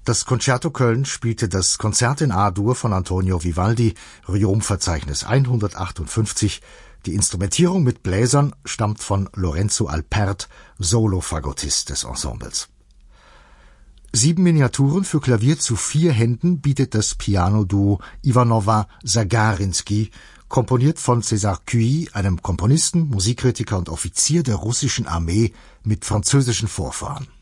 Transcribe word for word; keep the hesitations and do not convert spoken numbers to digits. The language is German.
Das Concerto Köln spielte das Konzert in A-Dur von Antonio Vivaldi, Riom-Verzeichnis hundertachtundfünfzig. Die Instrumentierung mit Bläsern stammt von Lorenzo Alpert, Solo-Fagottist des Ensembles. Sieben Miniaturen für Klavier zu vier Händen bietet das Piano-Duo Ivanova-Zagarinsky, komponiert von César Cui, einem Komponisten, Musikkritiker und Offizier der russischen Armee mit französischen Vorfahren.